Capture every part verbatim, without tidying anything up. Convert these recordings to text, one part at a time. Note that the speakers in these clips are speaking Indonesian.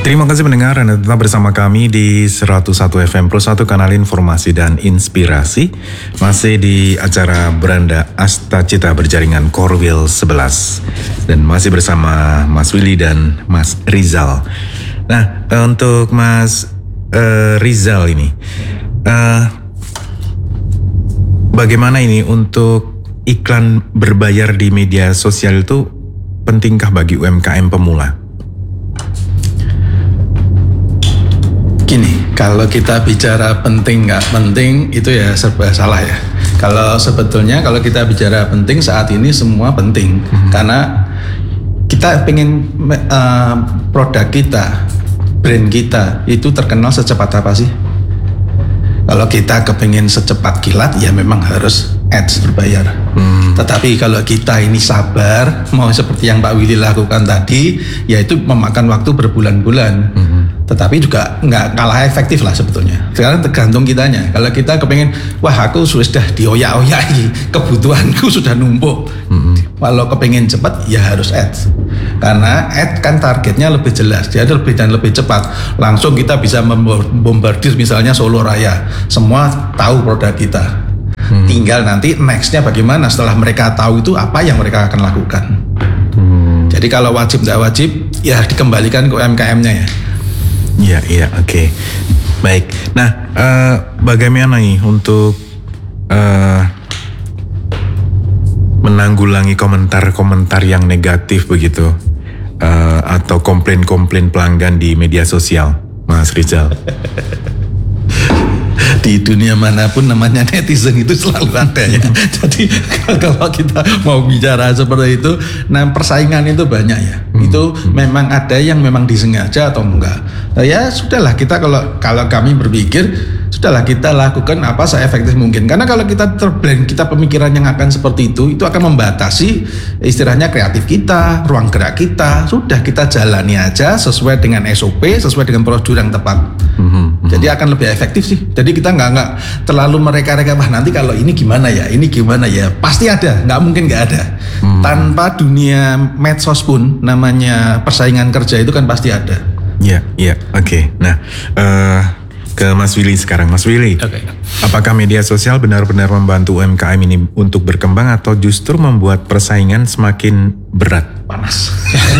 Terima kasih mendengar Anda tetap bersama kami di seratus satu F M Plus satu kanal informasi dan inspirasi. Masih di acara Beranda Astacita berjaringan Korwil sebelas. Dan masih bersama Mas Willy dan Mas Rizal. Nah, untuk Mas uh, Rizal ini, uh, bagaimana ini untuk iklan berbayar di media sosial itu pentingkah bagi U M K M pemula? Gini, kalau kita bicara penting nggak penting itu ya serba salah ya. Kalau sebetulnya kalau kita bicara penting saat ini semua penting, hmm. karena kita pengen uh, produk kita, brand kita itu terkenal secepat apa sih? Kalau kita kepengen secepat kilat ya memang harus ads berbayar. Hmm. Tetapi kalau kita ini sabar, mau seperti yang Pak Willy lakukan tadi, yaitu memakan waktu berbulan-bulan. Hmm. Tetapi juga nggak kalah efektif lah sebetulnya. Sekarang tergantung kitanya. Kalau kita kepengen, wah aku sudah dioyak-oyaki, kebutuhanku sudah numpuk. Hmm. Kalau kepengen cepat ya harus ads. Karena ads kan targetnya lebih jelas, dia lebih dan lebih cepat. Langsung kita bisa membombardir misalnya Solo Raya. Semua tahu produk kita. Hmm. Tinggal nanti nextnya bagaimana setelah mereka tahu itu apa yang mereka akan lakukan. Hmm. Jadi kalau wajib tidak wajib ya dikembalikan ke U M K M-nya ya. Iya iya oke okay. Baik. Nah uh, bagaimana nih untuk uh, menanggulangi komentar-komentar yang negatif begitu uh, atau komplain-komplain pelanggan di media sosial, Mas Rizal? Di dunia manapun namanya netizen itu selalu ada ya. Jadi kalau kita mau bicara seperti itu, nah persaingan itu banyak ya. Hmm. Itu memang ada yang memang disengaja atau enggak. Nah, ya sudahlah kita kalau kalau kami berpikir sudahlah kita lakukan apa seefektif mungkin. Karena kalau kita terblend, kita pemikiran yang akan seperti itu, itu akan membatasi istilahnya kreatif kita, ruang gerak kita. Sudah kita jalani aja sesuai dengan S O P, sesuai dengan prosedur yang tepat. Mm-hmm. Jadi akan lebih efektif sih. Jadi kita nggak nggak terlalu mereka-reka, wah nanti kalau ini gimana ya, ini gimana ya. Pasti ada, nggak mungkin nggak ada. Mm-hmm. Tanpa dunia medsos pun, namanya persaingan kerja itu kan pasti ada. Iya, yeah, iya, yeah, oke. Okay. Nah. Uh... Ke Mas Willy sekarang, Mas Willy. Okay. Apakah media sosial benar-benar membantu U M K M ini untuk berkembang atau justru membuat persaingan semakin berat? Panas.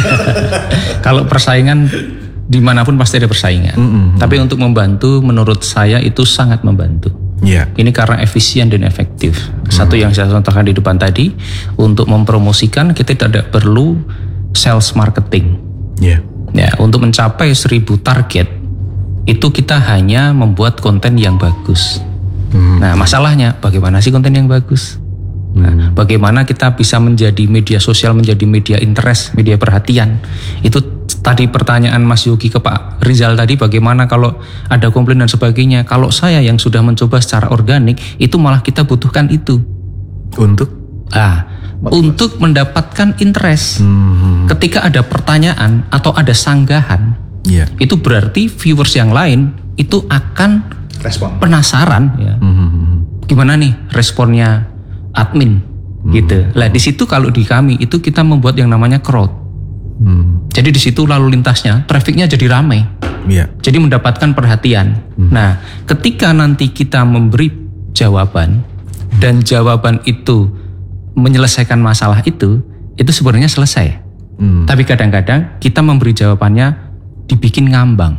Kalau persaingan dimanapun pasti ada persaingan. Mm-hmm. Tapi untuk membantu, menurut saya itu sangat membantu. Yeah. Ini karena efisien dan efektif. Mm-hmm. Satu yang saya contohkan di depan tadi, untuk mempromosikan kita tidak perlu sales marketing. Yeah. Ya, untuk mencapai seribu target itu kita hanya membuat konten yang bagus. Hmm. Nah, masalahnya bagaimana sih konten yang bagus? Hmm. Nah, bagaimana kita bisa menjadi media sosial menjadi media interest, media perhatian? Itu tadi pertanyaan Mas Yogi ke Pak Rizal tadi, bagaimana kalau ada komplain dan sebagainya? Kalau saya yang sudah mencoba secara organik, itu malah kita butuhkan itu. Untuk? Ah, untuk mendapatkan interest. Hmm. Ketika ada pertanyaan atau ada sanggahan, yeah. itu berarti viewers yang lain itu akan respon, penasaran ya. Mm-hmm. Gimana nih responnya admin, mm-hmm. gitu. Lah di situ kalau di kami itu kita membuat yang namanya crowd. Mm. Jadi di situ lalu lintasnya, trafficnya jadi ramai. Yeah. Jadi mendapatkan perhatian. Mm. Nah, ketika nanti kita memberi jawaban dan jawaban itu menyelesaikan masalah itu, itu sebenarnya selesai. Mm. Tapi kadang-kadang kita memberi jawabannya dibikin ngambang,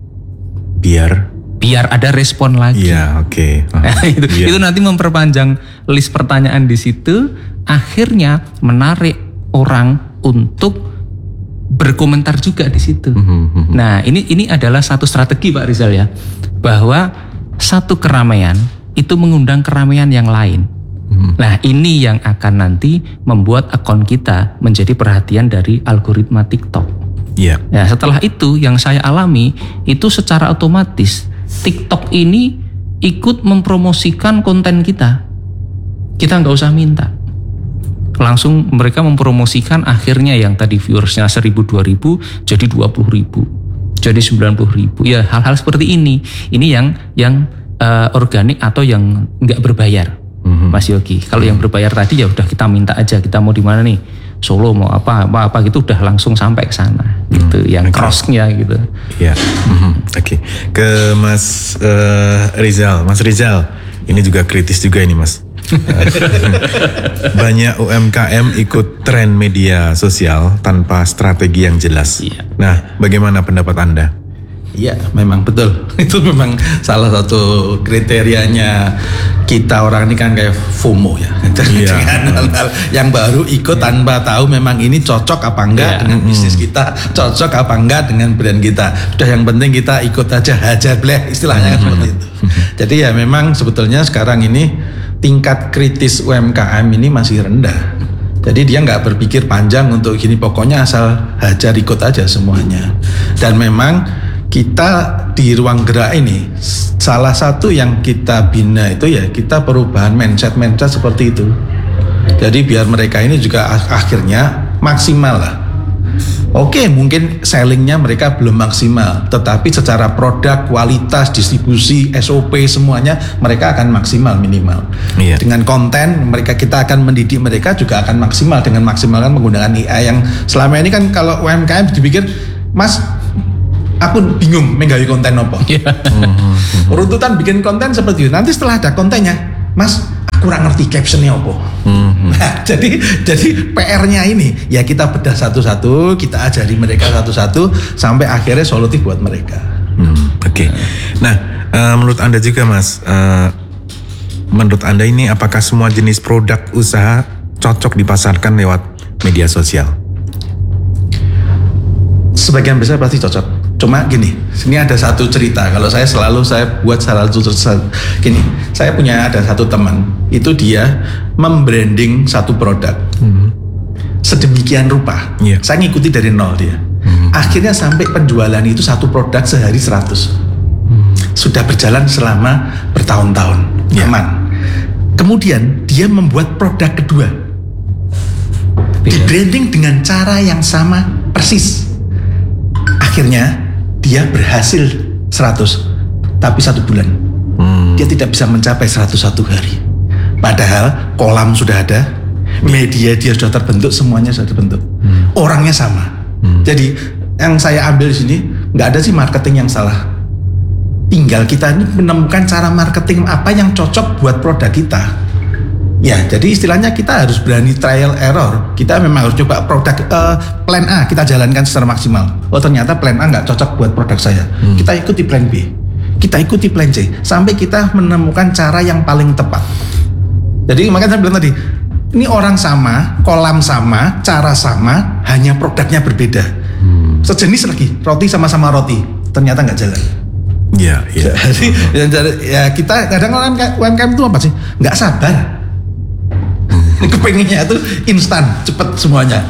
biar biar ada respon lagi. Iya, oke. Okay. Oh, nah, itu, yeah. itu nanti memperpanjang list pertanyaan di situ, akhirnya menarik orang untuk berkomentar juga di situ. Mm-hmm. Nah, ini ini adalah satu strategi Pak Rizal ya, bahwa satu keramaian itu mengundang keramaian yang lain. Mm-hmm. Nah, ini yang akan nanti membuat akun kita menjadi perhatian dari algoritma TikTok. Yeah. Nah, setelah itu yang saya alami itu secara otomatis TikTok ini ikut mempromosikan konten kita. Kita nggak usah minta, langsung mereka mempromosikan, akhirnya yang tadi viewersnya seribu dua ribu jadi dua puluh ribu, jadi sembilan puluh ribu. Ya hal-hal seperti ini, ini yang yang uh, organik atau yang nggak berbayar, mm-hmm. Mas Yogi. Kalau mm-hmm. yang berbayar tadi ya udah kita minta aja, kita mau di mana nih. Solo mau apa apa apa gitu udah langsung sampai ke sana gitu, hmm, yang okay. crossnya gitu. Ya, mm-hmm. Oke. Okay. Ke Mas uh, Rizal, Mas Rizal, ini juga kritis juga ini Mas. Banyak U M K M ikut tren media sosial tanpa strategi yang jelas. Iya. Nah, bagaimana pendapat Anda? Iya, memang betul. Itu memang salah satu kriterianya kita orang ini kan kayak FOMO ya. Iya. Dengan hal-hal yang baru ikut tanpa tahu memang ini cocok apa enggak Iya. dengan bisnis kita, cocok apa enggak dengan brand kita. Sudah yang penting kita ikut aja, hajar bleh istilahnya kan seperti itu. Jadi ya memang sebetulnya sekarang ini tingkat kritis U M K M ini masih rendah. Jadi dia nggak berpikir panjang untuk gini, pokoknya asal hajar ikut aja semuanya. Dan memang kita di ruang gerak ini salah satu yang kita bina itu ya kita perubahan mindset mindset seperti itu. Jadi biar mereka ini juga akhirnya maksimal lah. Oke, mungkin sellingnya mereka belum maksimal, tetapi secara produk, kualitas, distribusi, S O P semuanya mereka akan maksimal minimal. Iya. Dengan konten mereka kita akan mendidik mereka juga akan maksimal dengan maksimalkan menggunakan I A yang selama ini kan kalau U M K M dipikir, Mas, aku bingung menggawe konten apa. Runtutan bikin konten seperti itu. Nanti setelah ada kontennya, Mas, aku kurang ngerti captionnya apa. Hmm. Nah, jadi jadi P R-nya ini ya kita bedah satu-satu, kita ajari mereka satu-satu sampai akhirnya solutif buat mereka. Hmm, Oke. Okay. Nah, uh, menurut Anda juga Mas, uh, menurut Anda ini apakah semua jenis produk usaha cocok dipasarkan lewat media sosial? Sebagian besar pasti cocok. Cuma gini, sini ada satu cerita. Kalau saya selalu saya buat salah satu gini, saya punya ada satu teman, itu dia membranding satu produk, hmm. sedemikian rupa. Yeah. Saya ngikuti dari nol dia. Hmm. Akhirnya sampai penjualan itu satu produk sehari seratus. Hmm. Sudah berjalan selama bertahun-tahun, yeah. aman. Kemudian dia membuat produk kedua, di branding dengan cara yang sama persis. Akhirnya dia berhasil seratus, tapi satu bulan hmm. dia tidak bisa mencapai seratus satu hari. Padahal kolam sudah ada, media dia sudah terbentuk, semuanya sudah terbentuk, hmm. orangnya sama. Hmm. Jadi yang saya ambil di sini nggak ada sih marketing yang salah. Tinggal kita ini menemukan cara marketing apa yang cocok buat produk kita. Ya, jadi istilahnya kita harus berani trial error. Kita memang harus coba produk uh, plan A kita jalankan secara maksimal. Oh ternyata plan A nggak cocok buat produk saya. Hmm. Kita ikuti plan B, kita ikuti plan C, sampai kita menemukan cara yang paling tepat. Jadi makanya saya bilang tadi, ini orang sama, kolam sama, cara sama, hanya produknya berbeda. Hmm. Sejenis lagi, roti sama-sama roti, ternyata nggak jalan. Iya, iya. Jadi ya kita kadang orang U M K M itu apa sih? Nggak sabar. Kepengennya tuh instan, cepet semuanya.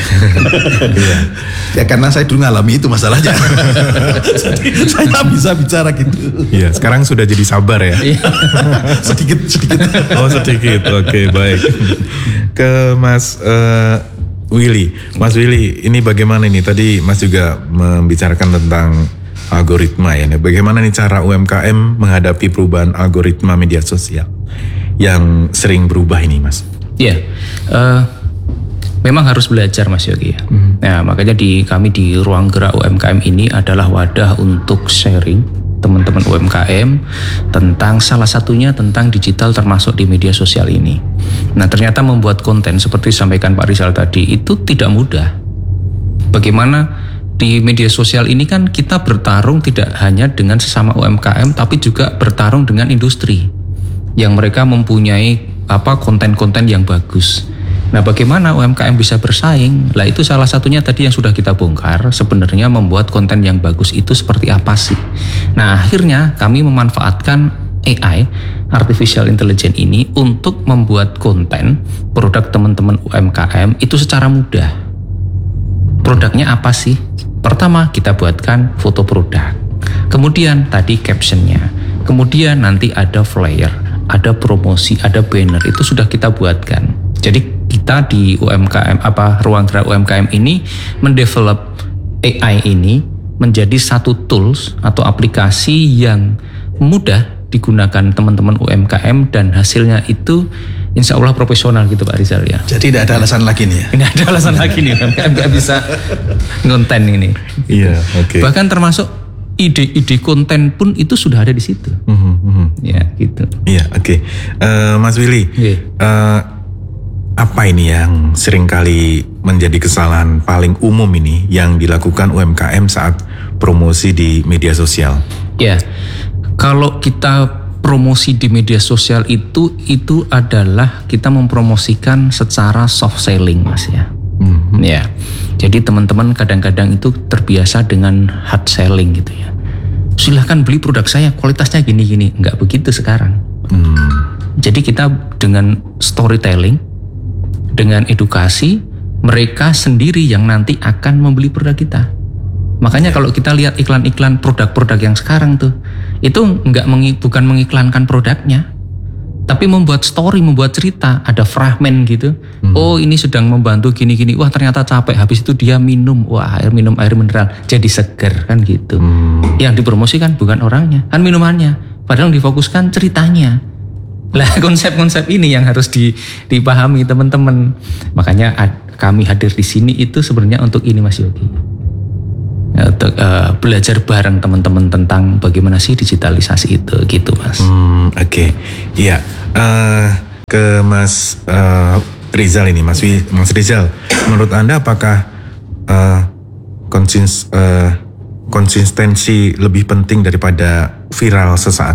Ya karena saya dulu ngalami itu masalahnya. Jadi saya bisa bicara gitu. Iya, sekarang sudah jadi sabar ya. sedikit sedikit. Oh sedikit, oke okay, baik. Ke Mas uh, Willy, Mas Willy, ini bagaimana ini? Tadi Mas juga membicarakan tentang algoritma ya. Bagaimana nih cara U M K M menghadapi perubahan algoritma media sosial yang sering berubah ini, Mas? Iya, uh, memang harus belajar Mas Yogi ya. Hmm. Nah makanya di kami di Ruang Gerak U M K M ini adalah wadah untuk sharing teman-teman U M K M tentang salah satunya tentang digital termasuk di media sosial ini. Nah ternyata membuat konten seperti disampaikan Pak Rizal tadi itu tidak mudah. Bagaimana di media sosial ini kan kita bertarung tidak hanya dengan sesama U M K M tapi juga bertarung dengan industri yang mereka mempunyai apa konten-konten yang bagus. Nah, bagaimana U M K M bisa bersaing? Lah itu salah satunya tadi yang sudah kita bongkar, sebenarnya membuat konten yang bagus itu seperti apa sih? Nah, akhirnya kami memanfaatkan A I, Artificial Intelligence ini untuk membuat konten produk teman-teman U M K M itu secara mudah. Produknya apa sih? Pertama, kita buatkan foto produk. Kemudian tadi captionnya. Kemudian nanti ada flyer, ada promosi, ada banner, itu sudah kita buatkan. Jadi kita di U M K M apa Ruang Gerak U M K M ini mendevelop A I ini menjadi satu tools atau aplikasi yang mudah digunakan teman-teman U M K M dan hasilnya itu insya Allah profesional gitu Pak Rizal ya. Jadi tidak ada alasan lagi nih ya? Ini ada alasan lagi nih, U M K M nggak bisa ngonten ini. Iya, oke. Okay. Bahkan termasuk ide-ide konten pun itu sudah ada di situ. Mm-hmm, mm-hmm. Ya gitu. Iya, oke. Okay. Uh, Mas Willy, yeah. uh, apa ini yang seringkali menjadi kesalahan paling umum ini yang dilakukan U M K M saat promosi di media sosial? Ya, kalau kita promosi di media sosial itu itu adalah kita mempromosikan secara soft selling Mas ya. Mm-hmm. Ya. Jadi teman-teman kadang-kadang itu terbiasa dengan hard selling gitu ya. Silahkan beli produk saya, kualitasnya gini-gini. Enggak begitu sekarang. Mm. Jadi kita dengan storytelling, dengan edukasi, mereka sendiri yang nanti akan membeli produk kita. Makanya kalau kita lihat iklan-iklan produk-produk yang sekarang tuh, itu enggak mengi, bukan mengiklankan produknya, tapi membuat story, membuat cerita, ada fragmen gitu. Hmm. Oh ini sedang membantu gini-gini, wah ternyata capek, habis itu dia minum, wah air minum air mineral, jadi seger kan gitu. Hmm. Yang dipromosikan bukan orangnya, kan minumannya, padahal yang difokuskan ceritanya. Lah konsep-konsep ini yang harus di, dipahami teman-teman. Makanya ad, kami hadir di sini itu sebenarnya untuk ini Mas Yogi. Untuk uh, belajar bareng teman-teman tentang bagaimana sih digitalisasi itu gitu Mas. Hmm, Oke, okay. Iya. Uh, ke Mas uh, Rizal ini, Mas Wi, Mas Rizal, menurut Anda apakah uh, konsins, uh, konsistensi lebih penting daripada viral sesaat?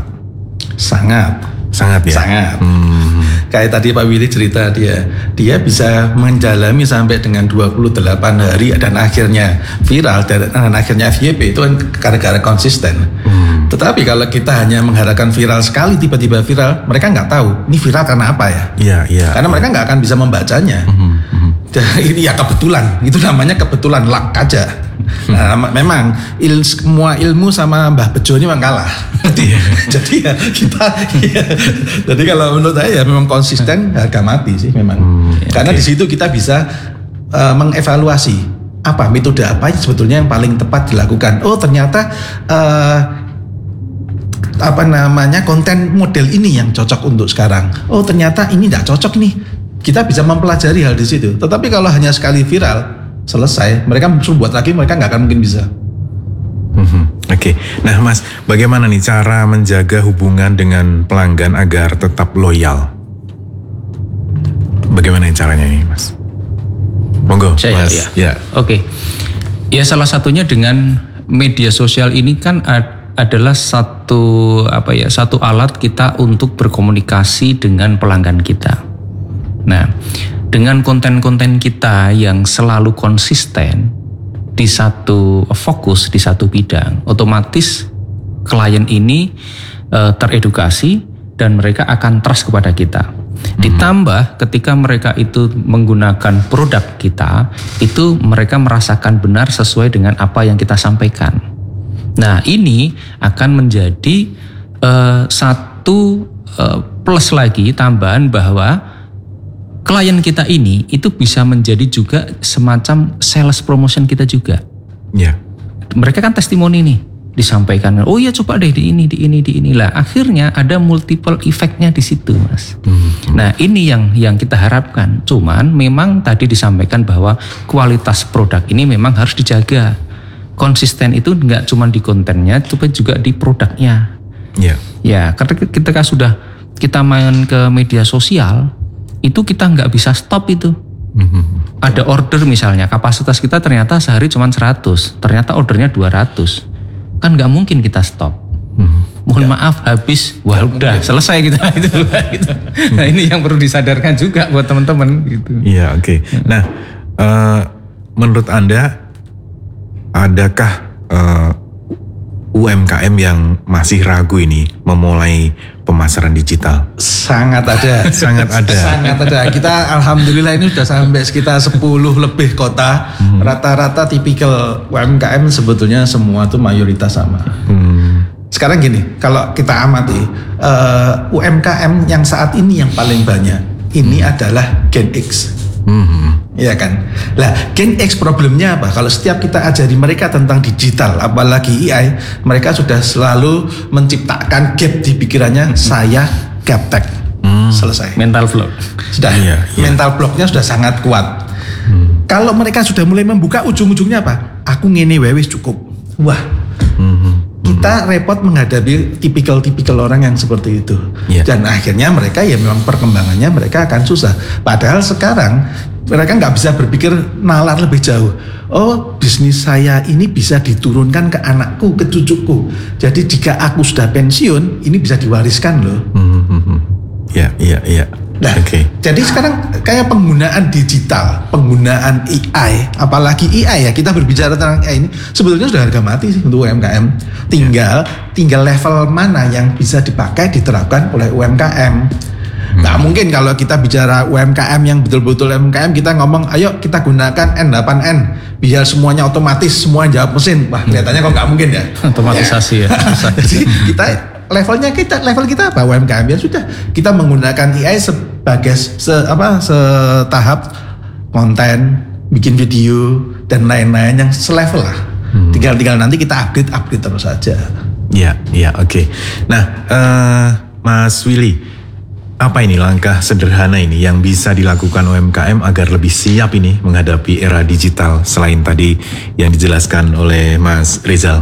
Sangat. Sangat ya? Sangat. Hmm. Kayak tadi Pak Willy cerita dia, dia bisa menjalani sampai dengan dua puluh delapan hari dan akhirnya viral dan, dan akhirnya F Y P itu kan gara-gara konsisten. Hmm. Tetapi kalau kita hanya mengharapkan viral sekali tiba-tiba viral, mereka nggak tahu ini viral karena apa ya? Iya, iya. Karena mereka nggak akan bisa membacanya. Hmm. Hmm. Ini ya kebetulan, itu namanya kebetulan, luck aja. Nah, memang il, semua ilmu sama Mbah Bejo ini memang kalah. Jadi ya kita, ya, jadi kalau menurut saya ya memang konsisten harga mati sih memang. Hmm, Karena okay. di situ kita bisa uh, mengevaluasi apa metode apa yang sebetulnya yang paling tepat dilakukan. Oh ternyata uh, apa namanya konten model ini yang cocok untuk sekarang. Oh ternyata ini tidak cocok nih. Kita bisa mempelajari hal di situ. Tetapi kalau hanya sekali viral, selesai. Mereka suruh buat lagi, mereka nggak akan mungkin bisa. Mm-hmm. Oke, okay. Nah Mas, bagaimana nih cara menjaga hubungan dengan pelanggan agar tetap loyal? Bagaimana caranya nih Mas? Monggo, Saya, Mas. Ya. Ya. Oke, okay. Ya salah satunya dengan media sosial ini kan ad- adalah satu apa ya satu alat kita untuk berkomunikasi dengan pelanggan kita. Nah, dengan konten-konten kita yang selalu konsisten di satu fokus di satu bidang, otomatis klien ini e, teredukasi dan mereka akan trust kepada kita. Hmm. Ditambah ketika mereka itu menggunakan produk kita, itu mereka merasakan benar sesuai dengan apa yang kita sampaikan. Nah, ini akan menjadi e, satu e, plus lagi tambahan bahwa klien kita ini itu bisa menjadi juga semacam sales promotion kita juga. Ya. Mereka kan testimoni nih, disampaikan. Oh iya coba deh di ini, di ini, di inilah. Akhirnya ada multiple effect-nya di situ, Mas. Hmm. Nah ini yang yang kita harapkan. Cuman memang tadi disampaikan bahwa kualitas produk ini memang harus dijaga. Konsisten itu nggak cuma di kontennya, tapi juga di produknya. Ya. Ya, karena ketika sudah kita main ke media sosial, itu kita nggak bisa stop itu. Mm-hmm. Ada order misalnya, kapasitas kita ternyata sehari cuma seratus, ternyata ordernya dua ratus. Kan nggak mungkin kita stop. Mm-hmm. Mohon ya. maaf habis, wah ya, udah ya. selesai kita itu. gitu. Nah ini yang perlu disadarkan juga buat teman-teman gitu. Iya oke. Okay. Nah uh, menurut Anda adakah uh, U M K M yang masih ragu ini memulai pemasaran digital? Sangat ada. Sangat ada. Sangat ada. Kita alhamdulillah ini sudah sampai sekitar sepuluh lebih kota. Hmm. Rata-rata tipikal U M K M sebetulnya semua tuh mayoritas sama. Hmm. Sekarang gini, kalau kita amati uh, U M K M yang saat ini yang paling banyak ini hmm. adalah Gen X. Hmm. Iya kan. Lah, Gen X problemnya apa? Kalau setiap kita ajari mereka tentang digital, apalagi A I, mereka sudah selalu menciptakan gap di pikirannya. Hmm. Saya gaptek. Hmm. Selesai. Mental block. Sudah. Iya, iya. Mental blocknya sudah sangat kuat. Hmm. Kalau mereka sudah mulai membuka, ujung-ujungnya apa? Aku ngene wae wis cukup. Wah. Hmm. Kita repot menghadapi tipikal-tipikal orang yang seperti itu. Yeah. Dan akhirnya mereka ya memang perkembangannya mereka akan susah. Padahal sekarang mereka nggak bisa berpikir nalar lebih jauh. Oh, bisnis saya ini bisa diturunkan ke anakku, ke cucuku. Jadi jika aku sudah pensiun, ini bisa diwariskan loh. Mm-hmm. Ya, iya, iya. Nah, okay. Jadi sekarang kayak penggunaan digital, penggunaan A I, apalagi A I ya, kita berbicara tentang A I ini sebetulnya sudah harga mati sih untuk U M K M. Tinggal yeah. tinggal level mana yang bisa dipakai diterapkan oleh U M K M. Hmm. Nggak mungkin kalau kita bicara U M K M yang betul-betul U M K M kita ngomong ayo kita gunakan N delapan N biar semuanya otomatis, semua jawab mesin. Wah, kelihatannya kok nggak mungkin ya. Otomatisasi ya. ya. Jadi kita levelnya kita level kita apa U M K M ya sudah kita menggunakan A I sebagai se, apa setahap konten, bikin video dan lain-lain yang selevel lah. Hmm. Tinggal-tinggal nanti kita update update terus saja. Ya, ya, oke. Okay. Nah, uh, Mas Willy, apa ini langkah sederhana ini yang bisa dilakukan U M K M agar lebih siap ini menghadapi era digital selain tadi yang dijelaskan oleh Mas Rizal?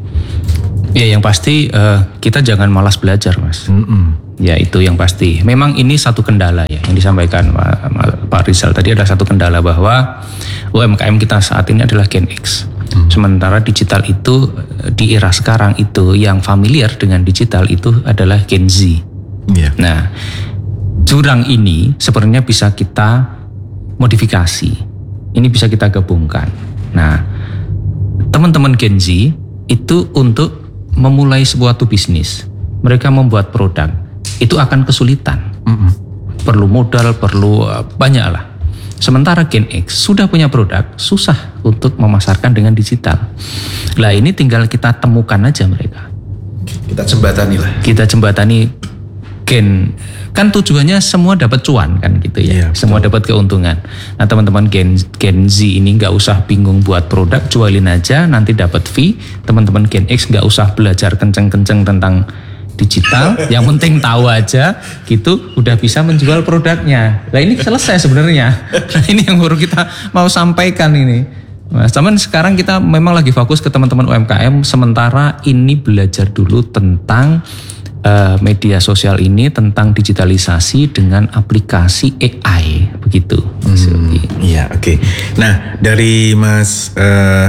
Ya, yang pasti uh, kita jangan malas belajar, Mas. Mm-mm. Ya, itu yang pasti. Memang ini satu kendala ya yang disampaikan Pak, Pak Rizal tadi, ada satu kendala bahwa U M K M kita saat ini adalah Gen X. Mm. Sementara digital itu di era sekarang itu yang familiar dengan digital itu adalah Gen Z. Yeah. Nah, jurang ini sebenarnya bisa kita modifikasi. Ini bisa kita gabungkan. Nah, teman-teman Gen Z itu untuk memulai sebuah bisnis, mereka membuat produk, itu akan kesulitan. Mm-hmm. Perlu modal, perlu uh, banyak lah. Sementara Gen X sudah punya produk, susah untuk memasarkan dengan digital. Lah ini tinggal kita temukan aja mereka. Kita jembatani lah. Kita jembatani Gen, kan tujuannya semua dapat cuan kan gitu ya, yeah, semua dapat keuntungan. Nah teman-teman Gen, Gen Z ini nggak usah bingung buat produk, jualin aja nanti dapat fee. Teman-teman Gen X nggak usah belajar kenceng-kenceng tentang digital, yang penting tahu aja gitu, udah bisa menjual produknya. Nah ini selesai sebenarnya. Nah ini yang baru kita mau sampaikan ini. Mas, teman sekarang kita memang lagi fokus ke teman-teman U M K M, sementara ini belajar dulu tentang Uh, media sosial ini, tentang digitalisasi dengan aplikasi A I begitu. Hmm, iya, oke. Okay. Nah, dari Mas uh,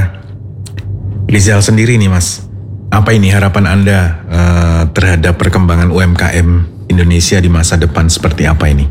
Rizal sendiri nih, Mas, apa ini harapan Anda uh, terhadap perkembangan U M K M Indonesia di masa depan seperti apa ini?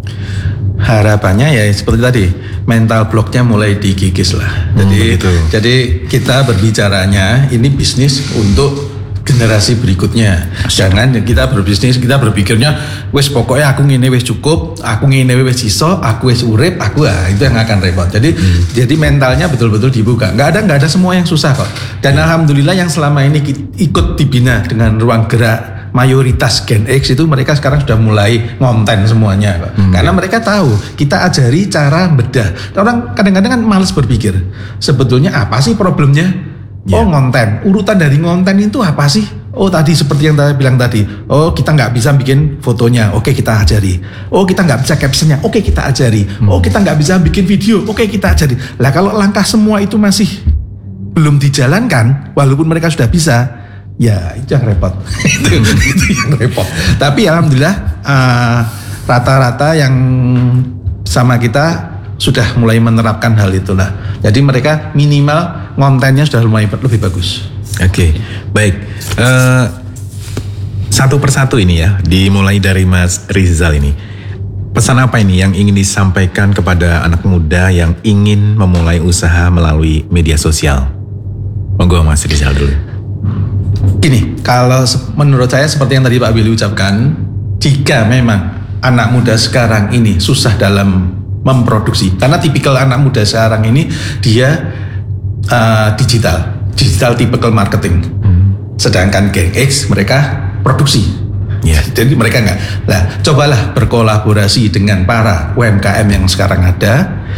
Harapannya ya seperti tadi, mental blocknya mulai dikikis lah. Jadi, hmm, jadi kita berbicaranya ini bisnis untuk generasi berikutnya. Jangan kita berbisnis kita berpikirnya wes pokoknya aku ngene wes cukup, aku ngene wes iso, aku wes urip, aku ah itu yang akan repot. Jadi hmm. jadi mentalnya betul-betul dibuka. Nggak ada nggak ada semua yang susah kok. Dan hmm. alhamdulillah yang selama ini ikut dibina dengan ruang gerak mayoritas Gen X itu mereka sekarang sudah mulai ngonten semuanya kok. Hmm. Karena mereka tahu kita ajari cara bedah. Orang kadang-kadang kan malas berpikir sebetulnya apa sih problemnya. Yeah. Oh ngonten, urutan dari ngonten itu apa sih? Oh tadi seperti yang tadi bilang tadi. Oh kita nggak bisa bikin fotonya, oke kita ajari. Oh kita nggak bisa captionnya, oke kita ajari. Hmm. Oh kita nggak bisa bikin video, oke kita ajari. Lah kalau langkah semua itu masih belum dijalankan, walaupun mereka sudah bisa, ya itu yang repot. itu, itu yang repot. Tapi alhamdulillah uh, rata-rata yang sama kita sudah mulai menerapkan hal itulah. Jadi mereka minimal kontennya sudah lumayan lebih bagus. Oke, okay, baik. Uh, satu persatu ini ya, dimulai dari Mas Rizal ini. Pesan apa ini yang ingin disampaikan kepada anak muda yang ingin memulai usaha melalui media sosial? Monggo Mas Rizal dulu. Gini, kalau menurut saya seperti yang tadi Pak Willy ucapkan, jika memang anak muda sekarang ini susah dalam memproduksi, karena tipikal anak muda sekarang ini dia uh, digital, digital typical marketing. Hmm. Sedangkan Gen X mereka produksi. Yeah. Jadi mereka enggak. Nah, cobalah berkolaborasi dengan para U M K M yang sekarang ada.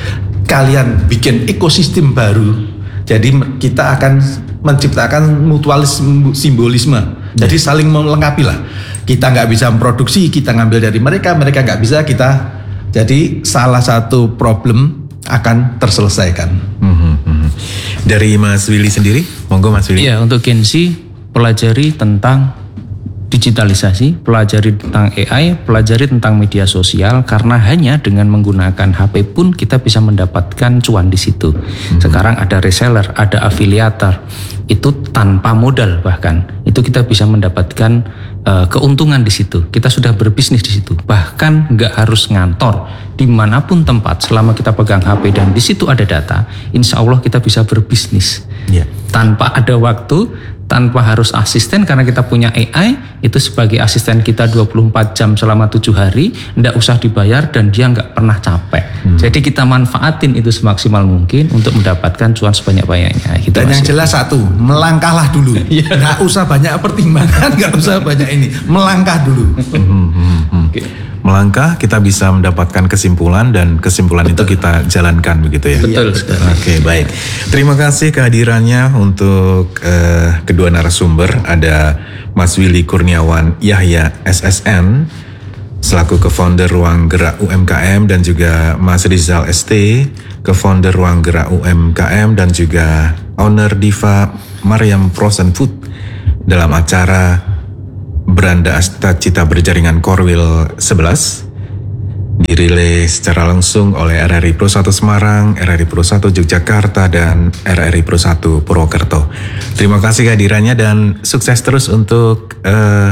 kalian bikin ekosistem baru, jadi kita akan menciptakan mutualisme simbolisme. Jadi saling melengkapi lah. Kita nggak bisa memproduksi, kita ngambil dari mereka, mereka nggak bisa, kita. Jadi salah satu problem akan terselesaikan. Hmm. Dari Mas Willy sendiri, monggo Mas Willy. Iya, untuk Gen Z pelajari tentang digitalisasi, pelajari tentang A I, pelajari tentang media sosial, karena hanya dengan menggunakan H P pun kita bisa mendapatkan cuan di situ. Hmm. Sekarang ada reseller, ada afiliator, itu tanpa modal bahkan itu kita bisa mendapatkan uh, keuntungan di situ. Kita sudah berbisnis di situ, bahkan nggak harus ngantor dimanapun tempat. Selama kita pegang H P dan di situ ada data, insya Allah kita bisa berbisnis yeah. tanpa ada waktu, tanpa harus asisten, karena kita punya A I itu sebagai asisten kita dua puluh empat jam selama tujuh hari, nggak usah dibayar dan dia nggak pernah capek. Hmm. Jadi kita manfaatin itu semaksimal mungkin untuk mendapatkan cuan sebanyak-banyaknya. Gitu, dan yang jelas satu, melangkahlah dulu, nggak usah banyak pertimbangan, nggak usah banyak ini, melangkah dulu. Hmm, hmm, hmm. Okay. Melangkah kita bisa mendapatkan kesimpulan dan kesimpulan Betul. Itu kita jalankan begitu ya. Betul. Oke okay, baik. Terima kasih kehadirannya untuk uh, kedua narasumber. Ada Mas Willy Kurniawan Yahya S S N selaku co-founder Ruang Gerak U M K M, dan juga Mas Rizal S T, co-founder Ruang Gerak U M K M dan juga owner Diva Mariam Frozen Food dalam acara Beranda Astacita Berjaringan Korwil sebelas, dirilis secara langsung oleh R R I Pro satu Semarang, R R I Pro satu Yogyakarta, dan R R I Pro satu Purwokerto. Terima kasih kehadirannya dan sukses terus untuk uh,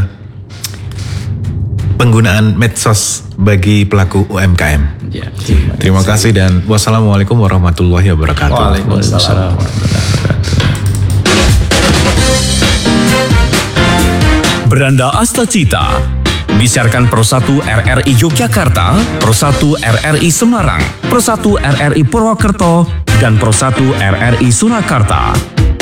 penggunaan medsos bagi pelaku U M K M. Ya, terima, terima kasih dan wassalamualaikum warahmatullahi wabarakatuh. Waalaikumsalam warahmatullahi wabarakatuh. Beranda Astacita disiarkan Pro satu R R I Yogyakarta, Pro satu R R I Semarang, Pro satu R R I Purwokerto, dan Pro satu R R I Surakarta.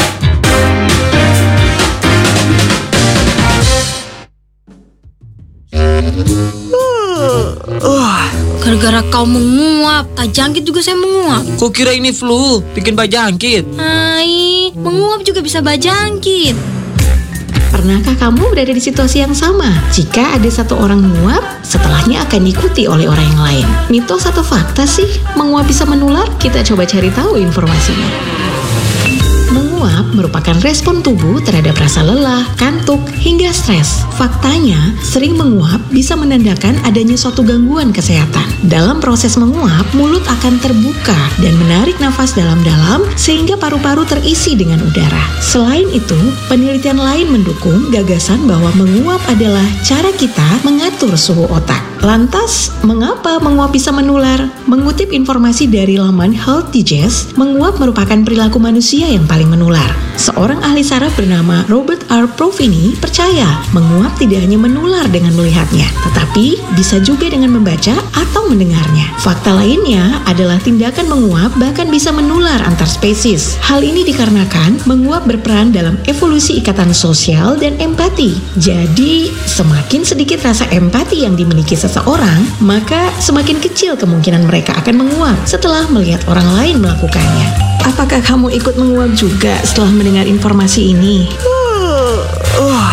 Gara-gara kau menguap, tak jangkit juga saya menguap. Kok kira ini flu, bikin bajangkit? Hai, menguap juga bisa bajangkit. Pernahkah kamu berada di situasi yang sama? Jika ada satu orang menguap, setelahnya akan diikuti oleh orang yang lain. Mitos atau fakta sih menguap bisa menular? Kita coba cari tahu informasinya. Menguap merupakan respon tubuh terhadap rasa lelah, kantuk, hingga stres. Faktanya, sering menguap bisa menandakan adanya suatu gangguan kesehatan. Dalam proses menguap, mulut akan terbuka dan menarik nafas dalam-dalam sehingga paru-paru terisi dengan udara. Selain itu, penelitian lain mendukung gagasan bahwa menguap adalah cara kita mengatur suhu otak. Lantas, mengapa menguap bisa menular? Mengutip informasi dari laman Health Digest, menguap merupakan perilaku manusia yang paling menular. Seorang ahli saraf bernama Robert R. Provini percaya menguap tidak hanya menular dengan melihatnya, tetapi bisa juga dengan membaca atau mendengarnya. Fakta lainnya adalah tindakan menguap bahkan bisa menular antar spesies. Hal ini dikarenakan menguap berperan dalam evolusi ikatan sosial dan empati. Jadi, semakin sedikit rasa empati yang dimiliki seseorang, maka semakin kecil kemungkinan mereka akan menguap setelah melihat orang lain melakukannya. Apakah kamu ikut menguap juga setelah mendengar informasi ini? Uh, uh.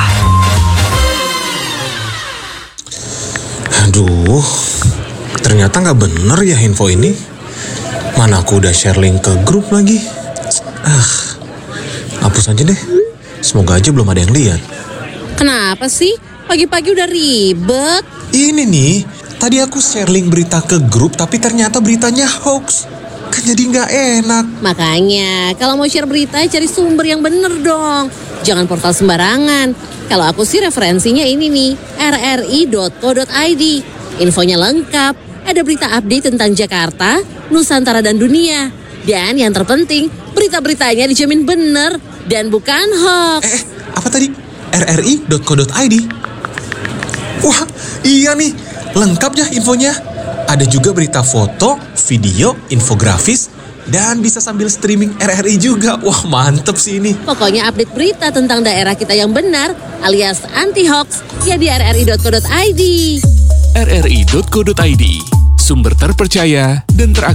Aduh, ternyata nggak bener ya info ini. Mana aku udah share link ke grup lagi. Ah, hapus aja deh. Semoga aja belum ada yang lihat. Kenapa sih? Pagi-pagi udah ribet. Ini nih, tadi aku share link berita ke grup tapi ternyata beritanya hoax. Kan jadi nggak enak. Makanya, kalau mau share berita cari sumber yang bener dong. Jangan portal sembarangan. Kalau aku sih referensinya ini nih, r r i dot co dot i d. Infonya lengkap, ada berita update tentang Jakarta, Nusantara dan dunia. Dan yang terpenting, berita-beritanya dijamin bener dan bukan hoax. Eh, apa tadi? r r i dot co dot i d. Wah, iya nih, lengkap ya infonya. Ada juga berita foto, video, infografis, dan bisa sambil streaming R R I juga. Wah, mantep sih ini. Pokoknya update berita tentang daerah kita yang benar, alias anti-hoax, ya di r r i dot co dot i d. r r i dot co dot i d, sumber terpercaya dan teraktual.